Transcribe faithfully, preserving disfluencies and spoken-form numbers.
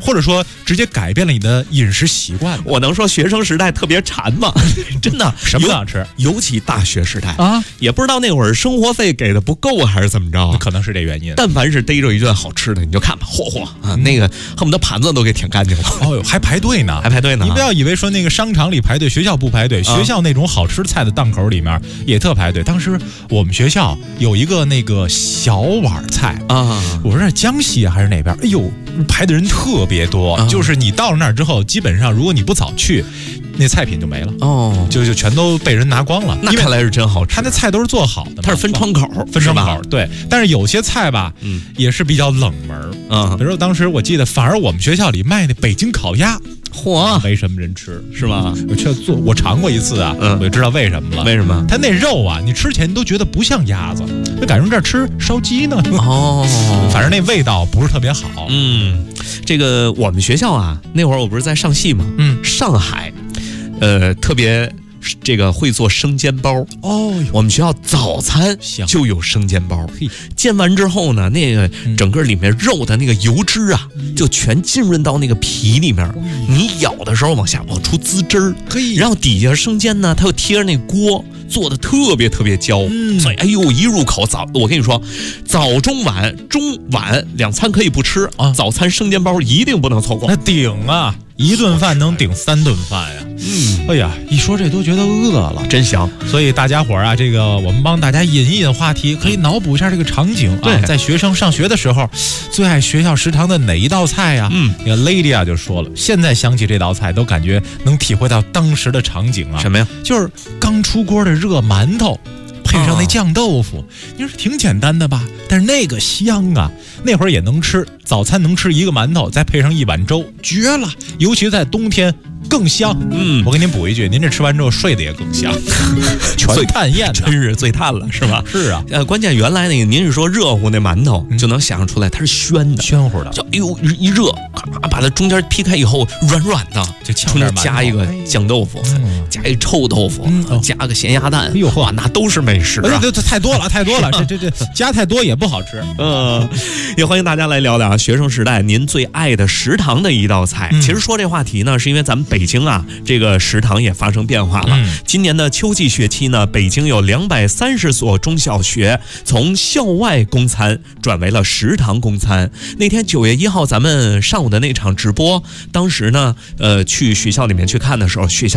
或者说直接改变了你的饮食习惯。 我能说学生时代特别馋吗？真的， 什么都想吃， 尤其大学时代啊， 也不知道那会儿生活费给的不够还是怎么着， 可能是这原因。 但凡是逮着一顿好吃的，你就看吧，嚯嚯啊，那个恨不得盘子都给舔干净了。 哦哟，还排队呢， 还排队呢。 你不要以为说那个商场里排队，学校不排队，学校那种好吃菜的档口里面也特排队。当时我们学校有一个那个小碗菜啊，我说是江西还是哪边？哎呦，排的人特别多，啊、就是你到了那儿之后，基本上如果你不早去，那菜品就没了哦，就就全都被人拿光了。 那看来是真好吃， 他那菜都是做好的， 它是分窗口， 分窗口对。但是有些菜吧，嗯，也是比较冷门啊。比如说当时我记得，反而我们学校里卖那北京烤鸭。嚯，没什么人吃，是吧？我去做，我尝过一次啊，嗯，我就知道为什么了。 为什么？ 它那肉啊，你吃起来你都觉得不像鸭子，就感觉这儿吃烧鸡呢。 哦， 反正那味道不是特别好。 嗯，这个我们学校啊，那会儿我不是在上戏嘛，嗯，上海，呃，特别。这个会做生煎包哦，我们学校早餐就有生煎包，煎完之后呢，那个整个里面肉的那个油脂啊，就全浸润到那个皮里面，你咬的时候往下往出滋汁儿，然后底下生煎呢，它又贴着那锅。做的特别特别焦，嗯、所以哎呦一入口早，我跟你说，早中晚中晚两餐可以不吃啊，早餐生煎包一定不能错过。 那顶啊，一顿饭能顶三顿饭呀！嗯，哎呀，一说这都觉得饿了， 真香。 所以大家伙儿啊，这个我们帮大家引一引话题，可以脑补一下这个场景啊。 对， 在学生上学的时候，最爱学校食堂的哪一道菜呀？嗯，那个 Lady 啊就说了，现在想起这道菜，都感觉能体会到当时的场景啊。 什么呀？ 就是刚出锅的热馒头。配上那酱豆腐，你说挺简单的吧？但是那个香啊，那会儿也能吃，早餐能吃一个馒头，再配上一碗粥，绝了！尤其在冬天更香。嗯，我给您补一句，您这吃完之后睡得也更香，全探燕， 真是醉探了，是吧？ 是啊， 呃，关键原来那个您是说热乎那馒头，就能想象出来它是宣的， 宣乎的， 就哎呦一热，咔把它中间劈开以后软软的， 就中间加一个酱豆腐，嗯、加一臭豆腐，嗯哦、加个咸鸭蛋，哎呦呵，那都是美食、啊。 这这太多了，太多了，这这这加太多也不好吃。 嗯，也欢迎大家来聊聊学生时代您最爱的食堂的一道菜。嗯、其实说这话题呢，是因为咱们北京啊，这个食堂也发生变化了。嗯、今年的秋季学期呢，北京有两百三十所中小学从校外供餐转为了食堂供餐。那天九月一号咱们上午的那场直播，当时呢，呃，去学校里面去看的时候，学校。